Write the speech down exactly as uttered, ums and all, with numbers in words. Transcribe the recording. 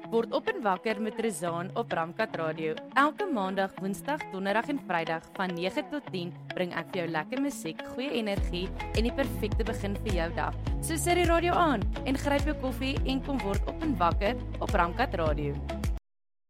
Word op en wakker met Rezaan op Ramkat Radio. Elke maandag, woensdag, donderdag en vrydag van nege tot tien bring ek vir jou lekker musiek, goeie energie en die perfekte begin vir jou dag. So sit die radio aan en gryp jou koffie en kom word op en wakker op Ramkat Radio.